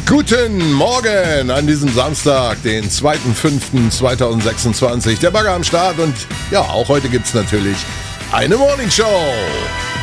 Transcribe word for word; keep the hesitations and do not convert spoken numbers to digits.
Guten Morgen an diesem Samstag, den zweiten fünften zweitausendsechsundzwanzig. Der Bagger am Start und ja, auch heute gibt's natürlich eine Morning Show.